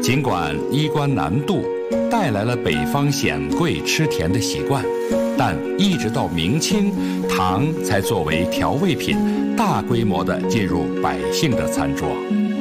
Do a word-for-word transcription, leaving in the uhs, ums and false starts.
尽管衣冠南渡带来了北方显贵吃甜的习惯，但一直到明清，糖才作为调味品大规模地进入百姓的餐桌。